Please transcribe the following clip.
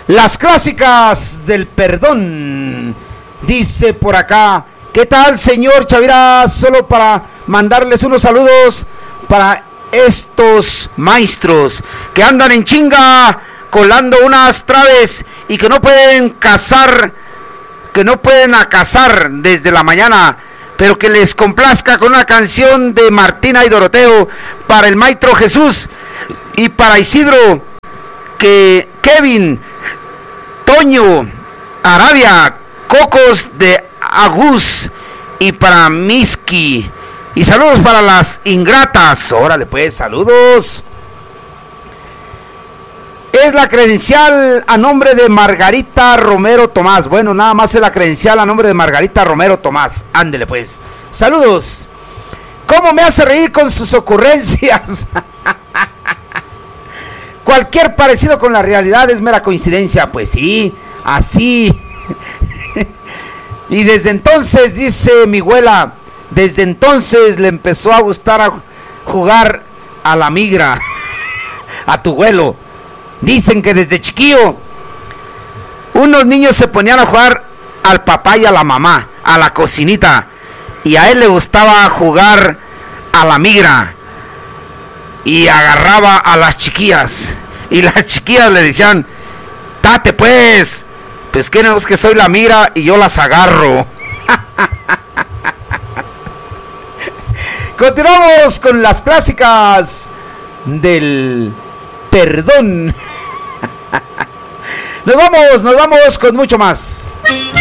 Las clásicas del perdón. Dice por acá, ¿qué tal, señor Chavira? Solo para mandarles unos saludos para estos maestros que andan en chinga colando unas traves y que no pueden cazar, que no pueden cazar desde la mañana, pero que les complazca con una canción de Martina y Doroteo para el maestro Jesús y para Isidro, que Kevin, Toño, Arabia, Cocos de Agus y para Miski. Y saludos para las ingratas. Órale pues, saludos. Es la credencial a nombre de Margarita Romero Tomás. Bueno, nada más es la credencial a nombre de Margarita Romero Tomás. Ándele pues. Saludos. ¿Cómo me hace reír con sus ocurrencias? Cualquier parecido con la realidad es mera coincidencia. Pues sí, así. Y desde entonces, dice mi abuela, desde entonces le empezó a gustar a jugar a la migra. A tu abuelo. Dicen que desde chiquillo unos niños se ponían a jugar al papá y a la mamá, a la cocinita, y a él le gustaba jugar a la migra y agarraba a las chiquillas y las chiquillas le decían, date pues que no es que soy la migra y yo las agarro. Continuamos con las clásicas del perdón. Nos vamos con mucho más.